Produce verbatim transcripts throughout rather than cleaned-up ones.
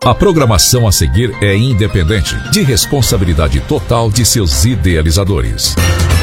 A programação a seguir é independente, de responsabilidade total de seus idealizadores.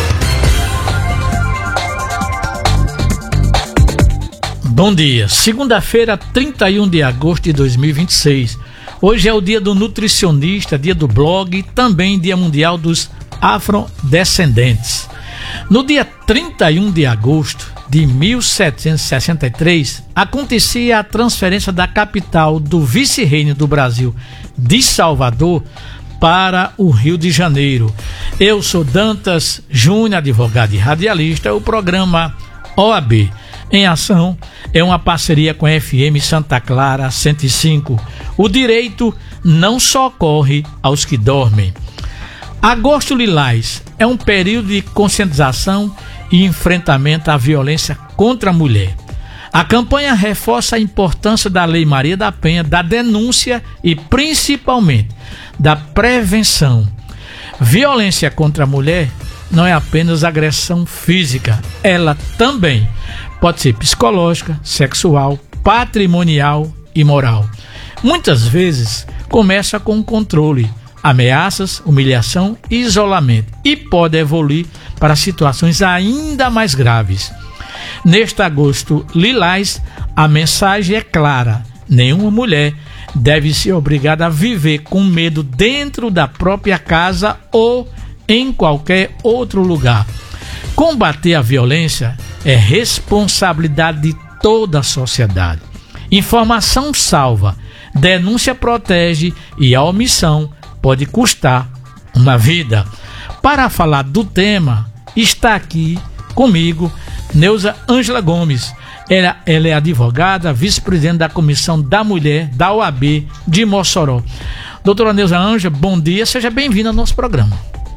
Bom dia, segunda-feira, trinta e um de agosto de dois mil e vinte e seis. Hoje é o dia do nutricionista, dia do blog e também dia mundial dos afrodescendentes. No dia trinta e um de agosto de mil setecentos e sessenta e três, acontecia a transferência da capital do vice-reino do Brasil, de Salvador, para o Rio de Janeiro. Eu sou Dantas Júnior, advogado e radialista. O programa O A B em Ação é uma parceria com a F M Santa Clara cento e cinco. O direito não socorre aos que dormem. Agosto Lilás é um período de conscientização e enfrentamento à violência contra a mulher. A campanha reforça a importância da Lei Maria da Penha, da denúncia e principalmente da prevenção. Violência contra a mulher não é apenas agressão física, ela também pode ser psicológica, sexual, patrimonial e moral. Muitas vezes começa com controle, ameaças, humilhação e isolamento, e pode evoluir para situações ainda mais graves. Neste agosto lilás, a mensagem é clara: nenhuma mulher deve ser obrigada a viver com medo dentro da própria casa ou em qualquer outro lugar. Combater a violência é responsabilidade de toda a sociedade. Informação salva, denúncia protege e a omissão pode custar uma vida. Para falar do tema, está aqui comigo Neuza Ângela Gomes. Ela, ela é advogada, vice-presidente da Comissão da Mulher da O A B de Mossoró. Doutora Neuza Ângela, bom dia, seja bem-vinda ao nosso programa.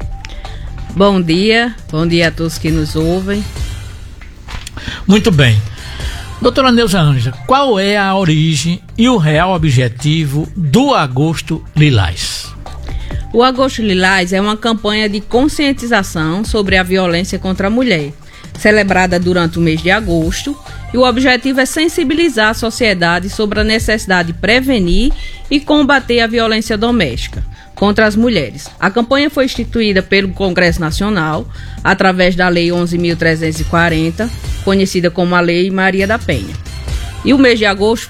Bom dia, bom dia a todos que nos ouvem. Muito bem. Doutora Neuza Ângela, qual é a origem e o real objetivo do Agosto Lilás? O Agosto Lilás é uma campanha de conscientização sobre a violência contra a mulher, celebrada durante o mês de agosto, e o objetivo é sensibilizar a sociedade sobre a necessidade de prevenir e combater a violência doméstica contra as mulheres. A campanha foi instituída pelo Congresso Nacional através da Lei onze mil trezentos e quarenta, conhecida como a Lei Maria da Penha. E o mês de agosto